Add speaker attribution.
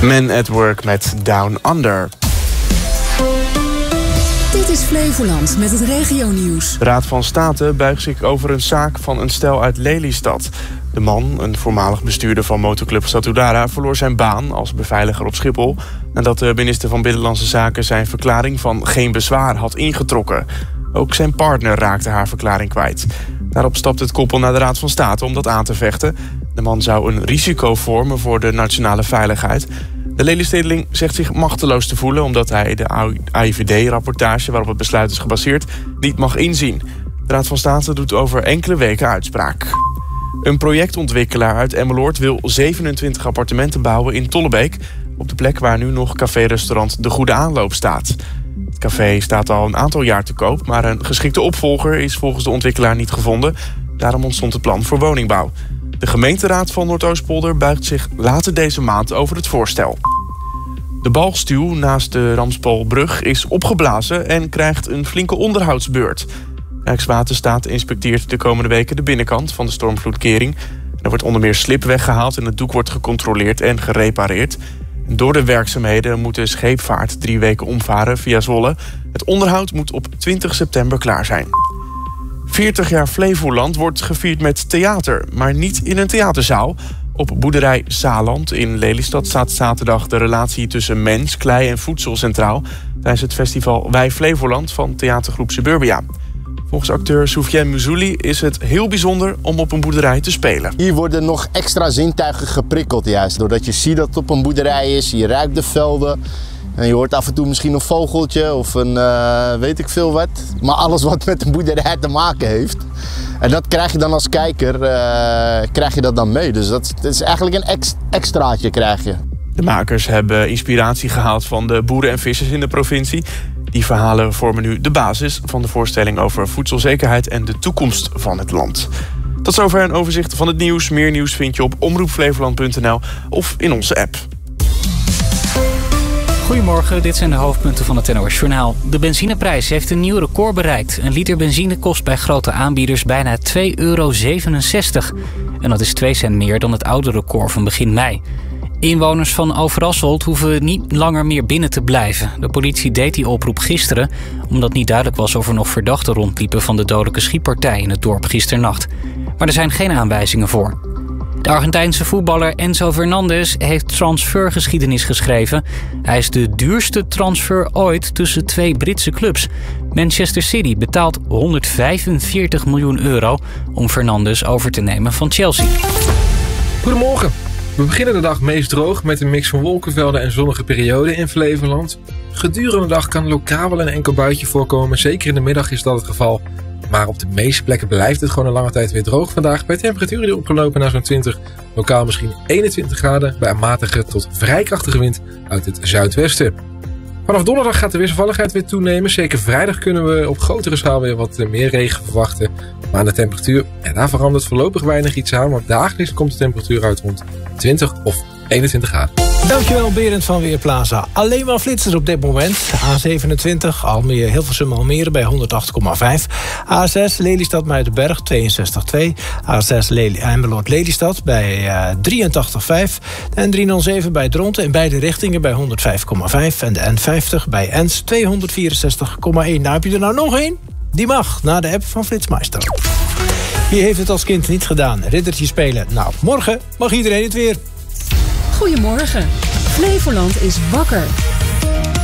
Speaker 1: Men at Work met Down Under.
Speaker 2: Dit is Flevoland met het regionieuws.
Speaker 1: De Raad van State buigt zich over een zaak van een stel uit Lelystad. De man, een voormalig bestuurder van motorclub Satudara, verloor zijn baan als beveiliger op Schiphol nadat de minister van Binnenlandse Zaken zijn verklaring van geen bezwaar had ingetrokken. Ook zijn partner raakte haar verklaring kwijt. Daarop stapte het koppel naar de Raad van State om dat aan te vechten. De man zou een risico vormen voor de nationale veiligheid. De Lelystedeling zegt zich machteloos te voelen omdat hij de AIVD-rapportage waarop het besluit is gebaseerd niet mag inzien. De Raad van State doet over enkele weken uitspraak. Een projectontwikkelaar uit Emmeloord wil 27 appartementen bouwen in Tollebeek, op de plek waar nu nog café-restaurant De Goede Aanloop staat. Het café staat al een aantal jaar te koop, maar een geschikte opvolger is volgens de ontwikkelaar niet gevonden. Daarom ontstond het plan voor woningbouw. De gemeenteraad van Noordoostpolder buigt zich later deze maand over het voorstel. De balstuw naast de Ramspolbrug is opgeblazen en krijgt een flinke onderhoudsbeurt. Rijkswaterstaat inspecteert de komende weken de binnenkant van de stormvloedkering. Er wordt onder meer slip weggehaald en het doek wordt gecontroleerd en gerepareerd. Door de werkzaamheden moet de scheepvaart 3 weken omvaren via Zwolle. Het onderhoud moet op 20 september klaar zijn. 40 jaar Flevoland wordt gevierd met theater, maar niet in een theaterzaal. Op boerderij Saland in Lelystad staat zaterdag de relatie tussen mens, klei en voedsel centraal tijdens het festival Wij Flevoland van theatergroep Suburbia. Volgens acteur Soufiane Mouzouli is het heel bijzonder om op een boerderij te spelen.
Speaker 3: Hier worden nog extra zintuigen geprikkeld juist, doordat je ziet dat het op een boerderij is, je ruikt de velden. En je hoort af en toe misschien een vogeltje of een weet ik veel wat. Maar alles wat met een boerderij te maken heeft. En dat krijg je dan als kijker krijg je dat dan mee. Dus dat is eigenlijk een extraatje krijg je.
Speaker 1: De makers hebben inspiratie gehaald van de boeren en vissers in de provincie. Die verhalen vormen nu de basis van de voorstelling over voedselzekerheid en de toekomst van het land. Tot zover een overzicht van het nieuws. Meer nieuws vind je op omroepflevoland.nl of in onze app.
Speaker 4: Goedemorgen, dit zijn de hoofdpunten van het NOS Journaal. De benzineprijs heeft een nieuw record bereikt. Een liter benzine kost bij grote aanbieders bijna €2,67. En dat is 2 cent meer dan het oude record van begin mei. Inwoners van Overasselt hoeven niet langer meer binnen te blijven. De politie deed die oproep gisteren, omdat niet duidelijk was of er nog verdachten rondliepen van de dodelijke schietpartij in het dorp gisternacht. Maar er zijn geen aanwijzingen voor. De Argentijnse voetballer Enzo Fernandez heeft transfergeschiedenis geschreven. Hij is de duurste transfer ooit tussen 2 Britse clubs. Manchester City betaalt €145 miljoen om Fernandes over te nemen van Chelsea.
Speaker 5: Goedemorgen. We beginnen de dag meest droog met een mix van wolkenvelden en zonnige perioden in Flevoland. Gedurende de dag kan lokaal wel een enkel buitje voorkomen. Zeker in de middag is dat het geval. Maar op de meeste plekken blijft het gewoon een lange tijd weer droog vandaag. Bij temperaturen die opgelopen naar zo'n 20, lokaal misschien 21 graden... bij een matige tot vrij krachtige wind uit het zuidwesten. Vanaf donderdag gaat de wisselvalligheid weer toenemen. Zeker vrijdag kunnen we op grotere schaal weer wat meer regen verwachten. Maar aan de temperatuur, daar verandert voorlopig weinig iets aan. Want dagelijks komt de temperatuur uit rond 20 of 21 graden.
Speaker 6: Dankjewel Berend van Weerplaza. Alleen maar flitsers op dit moment. A27 Almere, Hilversum Almere bij 108,5. A6 Lelystad Muidenberg 62,2. A6 Emmeloord Lelystad bij 83,5. De N307 bij Dronten in beide richtingen bij 105,5. En de N50 bij Ens 264,1. Nou, heb je er nou nog één? Die mag, naar de app van Flitsmeister. Wie heeft het als kind niet gedaan? Riddertje spelen. Nou, morgen mag iedereen het weer.
Speaker 2: Goedemorgen. Flevoland is wakker.